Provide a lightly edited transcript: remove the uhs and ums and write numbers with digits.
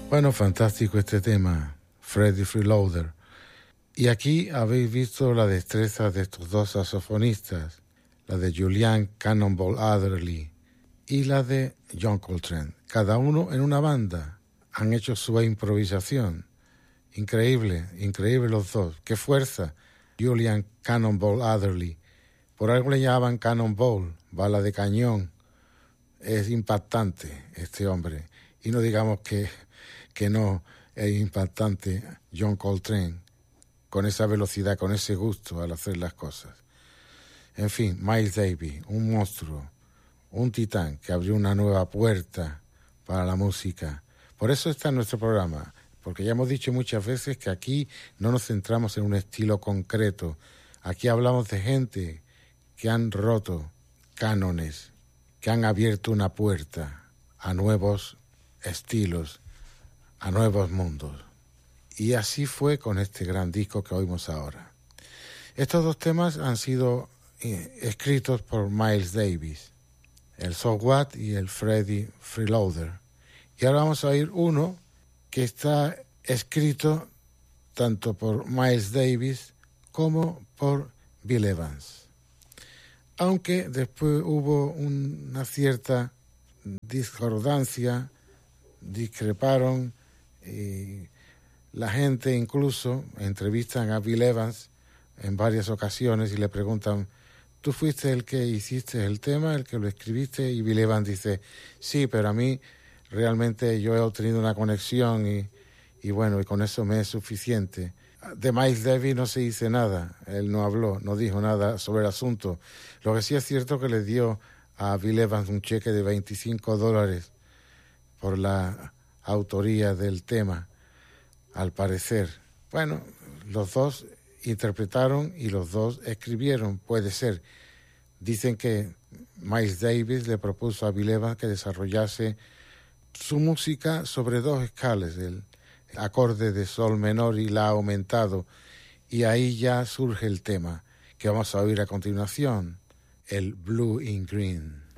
Bueno, fantástico este tema, Freddie Freeloader. Y aquí habéis visto la destreza de estos dos saxofonistas, la de Julian Cannonball Adderley y la de John Coltrane. Cada uno en una banda han hecho su improvisación. Increíble, increíble los dos. ¡Qué fuerza! Julian Cannonball Adderley. Por algo le llamaban Cannonball, bala de cañón. Es impactante este hombre. Y no digamos que no es impactante John Coltrane, con esa velocidad, con ese gusto al hacer las cosas. En fin, Miles Davis, un monstruo, un titán que abrió una nueva puerta para la música. Por eso está en nuestro programa, porque ya hemos dicho muchas veces que aquí no nos centramos en un estilo concreto. Aquí hablamos de gente que han roto cánones, que han abierto una puerta a nuevos estilos, a nuevos mundos. Y así fue con este gran disco que oímos ahora. Estos dos temas han sido escritos por Miles Davis, el So What y el Freddie Freeloader. Y ahora vamos a oír uno que está escrito tanto por Miles Davis como por Bill Evans. Aunque después hubo una cierta discordancia, discreparon, y la gente incluso entrevistan a Bill Evans en varias ocasiones y le preguntan: ¿tú fuiste el que hiciste el tema, el que lo escribiste? Y Bill Evans dice: sí, pero a mí realmente yo he tenido una conexión y bueno, y con eso me es suficiente. De Miles Davis no se dice nada, él no habló, no dijo nada sobre el asunto. Lo que sí es cierto que le dio a Bill Evans un cheque de $25 por la autoría del tema, al parecer. Bueno, los dos interpretaron y los dos escribieron, puede ser. Dicen que Miles Davis le propuso a Bill Evans que desarrollase su música sobre dos escalas, el acorde de sol menor y la aumentado, y ahí ya surge el tema que vamos a oír a continuación, el Blue in Green.